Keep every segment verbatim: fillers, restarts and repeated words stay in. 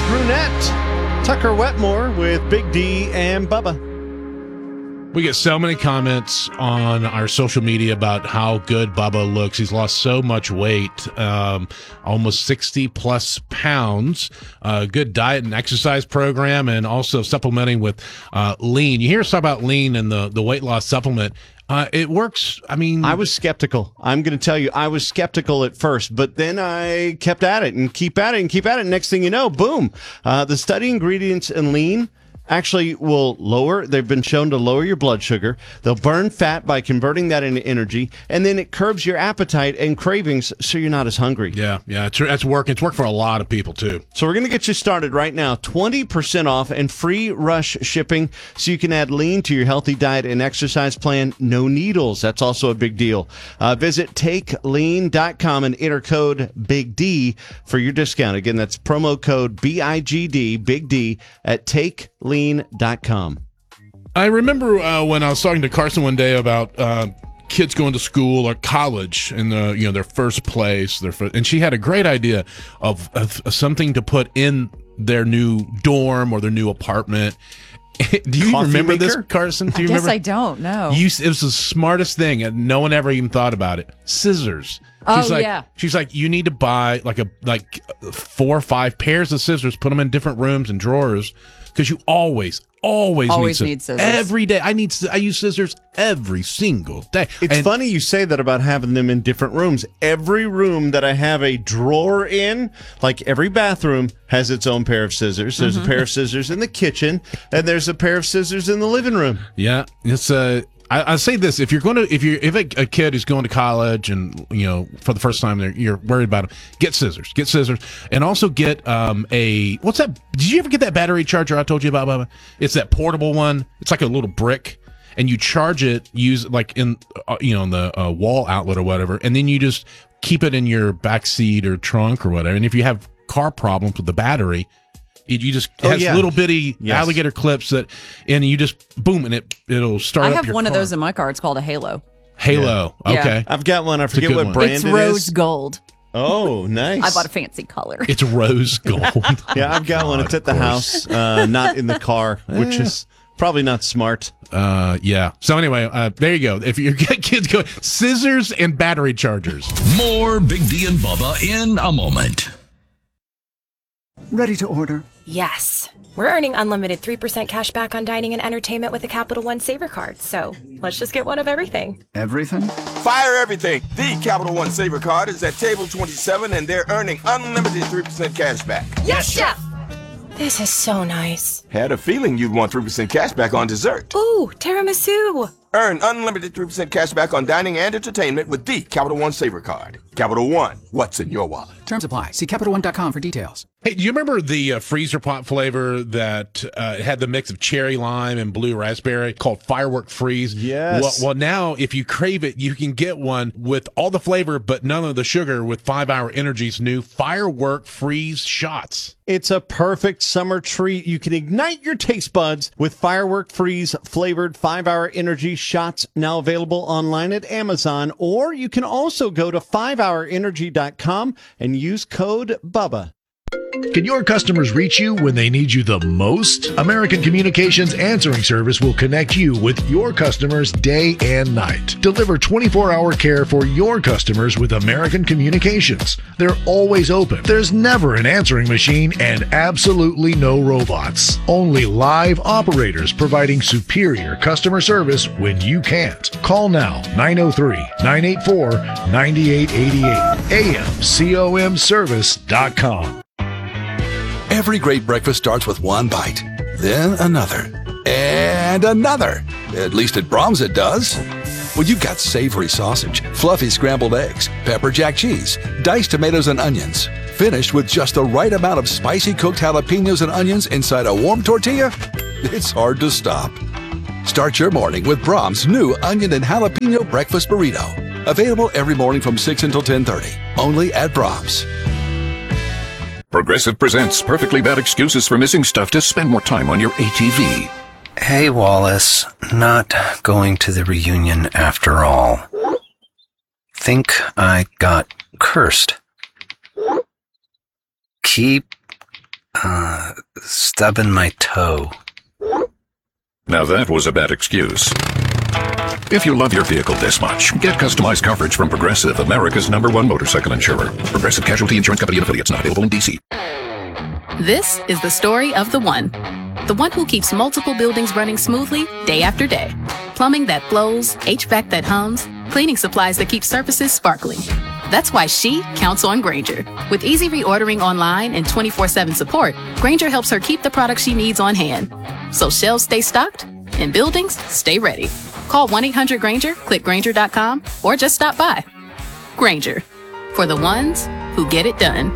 Brunette, Tucker Wetmore with Big D and Bubba. We get so many comments on our social media about how good Bubba looks. He's lost so much weight, um, almost sixty plus pounds. Uh, good diet and exercise program, and also supplementing with uh, lean. You hear us talk about lean and the, the weight loss supplement. Uh, it works. I mean, I was skeptical. I'm going to tell you, I was skeptical at first, but then I kept at it and keep at it and keep at it. Next thing you know, boom, uh, the study ingredients in lean actually will lower, they've been shown to lower your blood sugar. They'll burn fat by converting that into energy, and then it curbs your appetite and cravings so you're not as hungry. Yeah, yeah, it's, it's working. It's worked for a lot of people, too. So we're going to get you started right now. twenty percent off and free rush shipping so you can add lean to your healthy diet and exercise plan. No needles. That's also a big deal. Uh, visit take lean dot com and enter code Big D for your discount. Again, that's promo code B I G D, Big D, at take lean dot com. I remember uh, when I was talking to Carson one day about uh, kids going to school or college in the you know their first place, their first, and she had a great idea of, of, of something to put in their new dorm or their new apartment. Do you Coffee remember maker? this, Carson? Do you I guess remember? I don't know. You, it was the smartest thing, and no one ever even thought about it. Scissors. Oh, she's like, yeah. She's like, you need to buy like a like four or five pairs of scissors, put them in different rooms and drawers, because you always, always, Always need, need scissors. scissors. Every day. I need. I use scissors every single day. It's And- funny you say that about having them in different rooms. Every room that I have a drawer in, like every bathroom, has its own pair of scissors. There's Mm-hmm. a pair of scissors in the kitchen, and there's a pair of scissors in the living room. Yeah, it's a. I, I say this: if you're going to, if you, if a, a kid who's going to college and you know for the first time, they're, you're worried about them, get scissors, get scissors, and also get um a what's that? Did you ever get that battery charger I told you about, Bubba? It's that portable one. It's like a little brick, and you charge it, use like in uh, you know in the uh, wall outlet or whatever, and then you just keep it in your back seat or trunk or whatever. And if you have car problems with the battery, It, you just Oh, has yeah. little bitty Yes. alligator clips that, and you just boom, and it it'll start. I up have your one of car. those in my car. It's called a Halo. Halo. Yeah. Okay, I've got one. I a forget good what one. brand It's it rose is. gold. Oh, nice. I bought a fancy color. it's rose gold. Yeah, I've got one. It's at the house, uh, not in the car, which is probably not smart. Uh, yeah. So anyway, uh, there you go. If your kids go scissors and battery chargers. More Big D and Bubba in a moment. Ready to order. Yes. We're earning unlimited three percent cash back on dining and entertainment with the Capital One Saver Card. So let's just get one of everything. Everything? Fire everything. The Capital One Saver Card is at table twenty-seven, and they're earning unlimited three percent cash back. Yes, Chef! This is so nice. Had a feeling you'd want three percent cash back on dessert. Ooh, tiramisu. Earn unlimited three percent cash back on dining and entertainment with the Capital One Saver Card. Capital One, what's in your wallet? Terms apply. See Capital One dot com for details. Hey, do you remember the uh, freezer pot flavor that uh, had the mix of cherry lime and blue raspberry called Firework Freeze? Yes. Well, well, now if you crave it, you can get one with all the flavor but none of the sugar with five hour Energy's new Firework Freeze shots. It's a perfect summer treat. You can ignite your taste buds with Firework Freeze flavored five hour Energy shots, now available online at Amazon, or you can also go to five hour energy dot com and use code BUBBA. Can your customers reach you when they need you the most? American Communications Answering Service will connect you with your customers day and night. Deliver twenty-four hour care for your customers with American Communications. They're always open. There's never an answering machine and absolutely no robots. Only live operators providing superior customer service when you can't. Call now, nine oh three, nine eight four, nine eight eight eight, A M com service dot com. Every great breakfast starts with one bite, then another, and another. At least at Brahms it does. Well, you've got savory sausage, fluffy scrambled eggs, pepper jack cheese, diced tomatoes and onions, finished with just the right amount of spicy cooked jalapenos and onions inside a warm tortilla. It's hard to stop. Start your morning with Brahms' new onion and jalapeno breakfast burrito. Available every morning from six until ten thirty. Only at Brahms. Progressive presents Perfectly Bad Excuses for Missing Stuff to Spend More Time on Your A T V. Hey, Wallace. Not going to the reunion after all. Think I got cursed. Keep Uh, stubbing my toe. Now that was a bad excuse. If you love your vehicle this much, get customized coverage from Progressive, America's number one motorcycle insurer. Progressive Casualty Insurance Company and affiliates, not available in D C. This is the story of the one. The one who keeps multiple buildings running smoothly day after day. Plumbing that flows, H V A C that hums, cleaning supplies that keep surfaces sparkling. That's why she counts on Grainger. With easy reordering online and twenty-four seven support, Grainger helps her keep the products she needs on hand. So shelves stay stocked and buildings stay ready. Call one eight hundred Grainger, click Grainger dot com, or just stop by. Grainger, for the ones who get it done.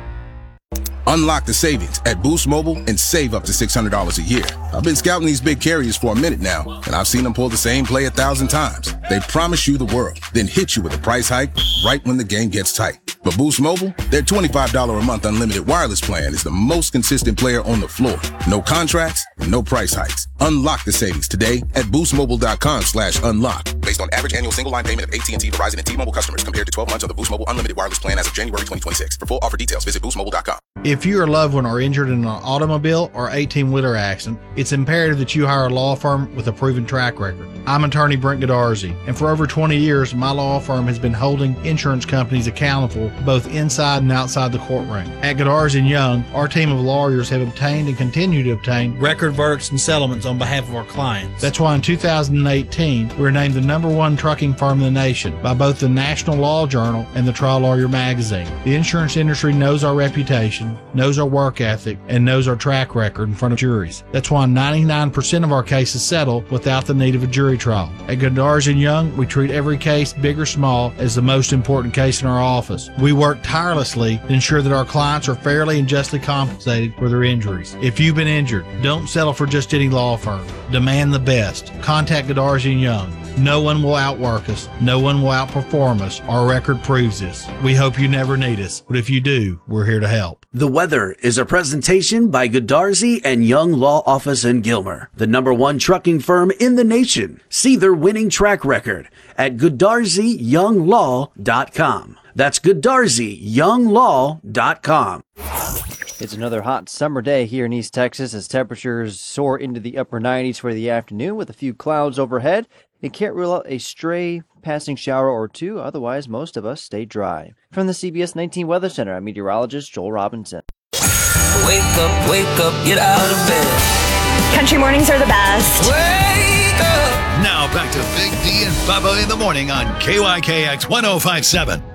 Unlock the savings at Boost Mobile and save up to six hundred dollars a year. I've been scouting these big carriers for a minute now, and I've seen them pull the same play a thousand times. They promise you the world, then hit you with a price hike right when the game gets tight. But Boost Mobile, their twenty-five dollars a month unlimited wireless plan is the most consistent player on the floor. No contracts, no price hikes. Unlock the savings today at boostmobile.com slash unlock. Based on average annual single line payment of A T and T, Verizon, and T-Mobile customers compared to twelve months of the Boost Mobile unlimited wireless plan as of January twenty twenty-six. For full offer details, visit boost mobile dot com. If you or a loved one are injured in an automobile or eighteen-wheeler accident, it's imperative that you hire a law firm with a proven track record. I'm attorney Brent Godarzi, and for over twenty years, my law firm has been holding insurance companies accountable both inside and outside the courtroom. At Godarzi and Young, our team of lawyers have obtained and continue to obtain record verdicts and settlements on behalf of our clients. That's why in two thousand eighteen, we were named the number one trucking firm in the nation by both the National Law Journal and the Trial Lawyer magazine. The insurance industry knows our reputation, knows our work ethic, and knows our track record in front of juries. That's why ninety-nine percent of our cases settle without the need of a jury trial. At Godarzi and Young, we treat every case, big or small, as the most important case in our office. We work tirelessly to ensure that our clients are fairly and justly compensated for their injuries. If you've been injured, don't settle for just any law firm. Demand the best. Contact Godarzi and Young. No one will outwork us. No one will outperform us. Our record proves this. We hope you never need us, but if you do, we're here to help. The Weather is a presentation by Godarzi and Young Law Office in Gilmer, the number one trucking firm in the nation. See their winning track record at Godarzi Young Law dot com. That's Godarzi Young Law dot com. It's another hot summer day here in East Texas as temperatures soar into the upper nineties for the afternoon with a few clouds overhead. You can't rule out a stray passing shower or two, otherwise most of us stay dry. From the C B S nineteen Weather Center, I'm meteorologist Joel Robinson. Wake up, wake up, get out of bed. Country mornings are the best. Wake up. Now back to Big D and Bubba in the morning on K Y K X one oh five point seven.